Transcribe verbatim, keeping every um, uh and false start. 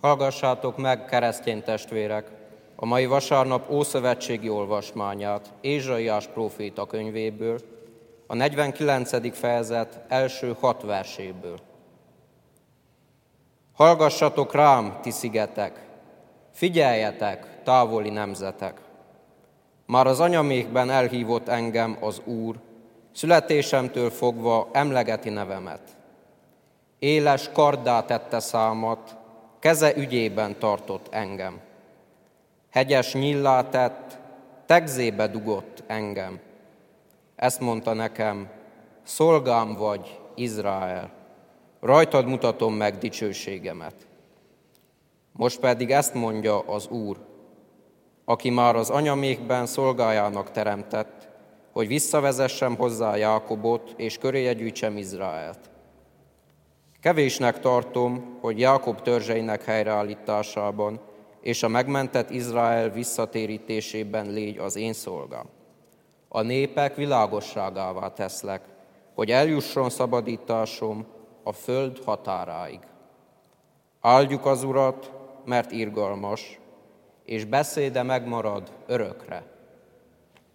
Hallgassátok meg, keresztény testvérek, a mai vasárnap ószövetségi olvasmányát Ézsaiás próféta könyvéből, a negyvenkilencedik fejezet első hat verséből. Hallgassatok rám, ti szigetek, figyeljetek, távoli nemzetek! Már az anyamékben elhívott engem az Úr, születésemtől fogva emlegeti nevemet. Éles karddá tette számat, keze ügyében tartott engem. Hegyes nyíllá tett, tegzébe dugott engem. Ezt mondta nekem, szolgám vagy, Izrael, rajtad mutatom meg dicsőségemet. Most pedig ezt mondja az Úr, aki már az anyamékben szolgájának teremtett, hogy visszavezessem hozzá Jákobot, és köréje gyűjtsem Izraelt. Kevésnek tartom, hogy Jákob törzseinek helyreállításában és a megmentett Izrael visszatérítésében légy az én szolgám. A népek világosságává teszlek, hogy eljusson szabadításom a föld határáig. Áldjuk az Urat, mert irgalmas, és beszéde megmarad örökre.